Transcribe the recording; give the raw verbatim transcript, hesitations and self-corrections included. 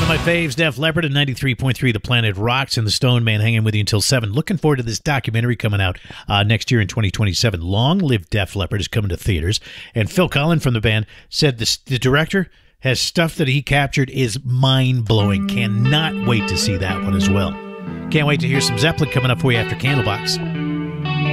of my faves, Def Leppard, and ninety-three point three The Planet Rocks, and the Stone Man hanging with you until seven. Looking forward to this documentary coming out uh, next year in twenty twenty-seven. Long Live Def Leppard is coming to theaters. And Phil Collen from the band said this, the director has stuff that he captured is mind-blowing. Cannot wait to see that one as well. Can't wait to hear some Zeppelin coming up for you after Candlebox.